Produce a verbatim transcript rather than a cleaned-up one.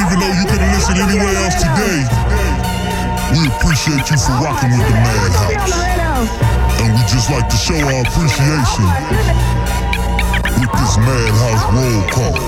Even though you couldn't listen anywhere else today, we appreciate you for rocking with the Madhouse. And we just like to show our appreciation with this Madhouse roll call.